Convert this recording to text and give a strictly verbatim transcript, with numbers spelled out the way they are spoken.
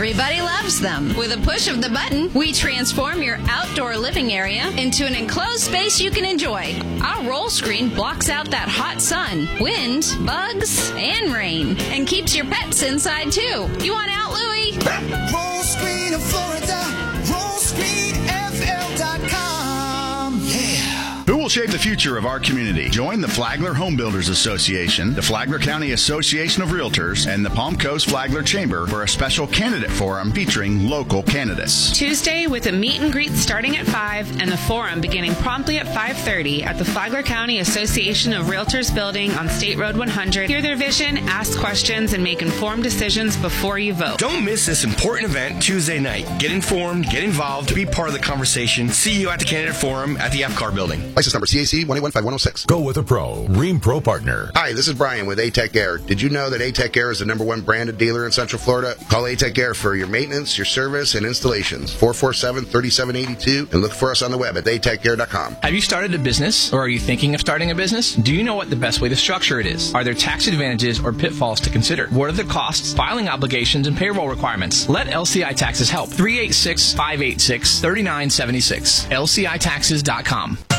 Everybody loves them. With a push of the button, we transform your outdoor living area into an enclosed space you can enjoy. Our roll screen blocks out that hot sun, wind, bugs, and rain, and keeps your pets inside too. You want out, Louie? Roll screen of Florida. roll screen f l dot com. Yeah. Who will shape the future of our community? Join the Flagler Home Builders Association, the Flagler County Association of Realtors, and the Palm Coast Flagler Chamber for a special candidate forum featuring local candidates. Tuesday with a meet and greet starting at five and the forum beginning promptly at five thirty at the Flagler County Association of Realtors building on State Road one hundred. Hear their vision, ask questions, and make informed decisions before you vote. Don't miss this important event Tuesday night. Get informed, get involved, be part of the conversation. See you at the candidate forum at the F C A R building. License number C A C one eight one five one oh six. Go with a pro. Ream Pro Partner. Hi, this is Brian with A-Tech Air. Did you know that A-Tech Air is the number one branded dealer in Central Florida? Call A-Tech Air for your maintenance, your service, and installations. four four seven, three seven eight two and look for us on the web at a tech air dot com. Have you started a business or are you thinking of starting a business? Do you know what the best way to structure it is? Are there tax advantages or pitfalls to consider? What are the costs, filing obligations, and payroll requirements? Let L C I Taxes help. three eight six, five eight six, three nine seven six. L C I taxes dot com.